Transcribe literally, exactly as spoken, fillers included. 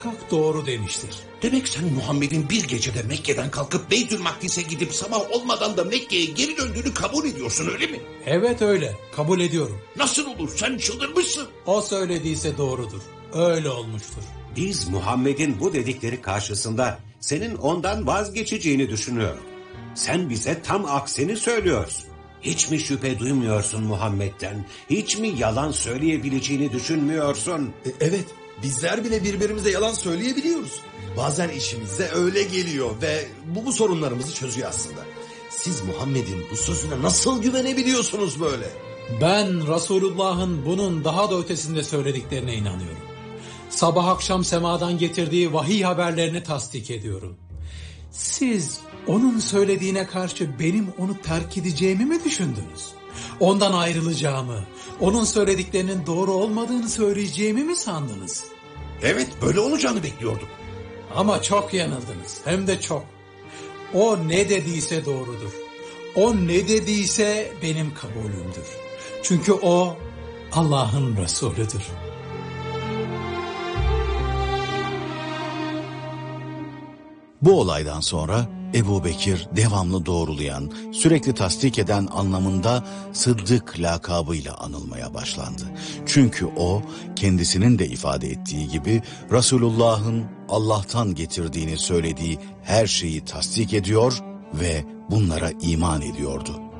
muhakkak doğru demiştir. Demek sen Muhammed'in bir gecede Mekke'den kalkıp Beytül Makdis'e gidip sabah olmadan da Mekke'ye geri döndüğünü kabul ediyorsun, öyle mi? Evet öyle, kabul ediyorum. Nasıl olur, sen çıldırmışsın. O söylediyse doğrudur, öyle olmuştur. Biz Muhammed'in bu dedikleri karşısında senin ondan vazgeçeceğini düşünüyoruz. Sen bize tam aksini söylüyorsun. Hiç mi şüphe duymuyorsun Muhammed'den? Hiç mi yalan söyleyebileceğini düşünmüyorsun? E, evet, bizler bile birbirimize yalan söyleyebiliyoruz. Bazen işimize öyle geliyor ve bu, bu sorunlarımızı çözüyor aslında. Siz Muhammed'in bu sözüne nasıl güvenebiliyorsunuz böyle? Ben Resulullah'ın bunun daha da ötesinde söylediklerine inanıyorum. Sabah akşam semadan getirdiği vahiy haberlerini tasdik ediyorum. Siz onun söylediğine karşı benim onu terk edeceğimi mi düşündünüz? Ondan ayrılacağımı, onun söylediklerinin doğru olmadığını söyleyeceğimi mi sandınız? Evet, böyle olacağını bekliyordum. Ama çok yanıldınız, hem de çok. O ne dediyse doğrudur. O ne dediyse benim kabulümdür. Çünkü o Allah'ın Resulüdür. Bu olaydan sonra Ebu Bekir devamlı doğrulayan, sürekli tasdik eden anlamında Sıddık lakabıyla anılmaya başlandı. Çünkü o kendisinin de ifade ettiği gibi Resulullah'ın Allah'tan getirdiğini söylediği her şeyi tasdik ediyor ve bunlara iman ediyordu.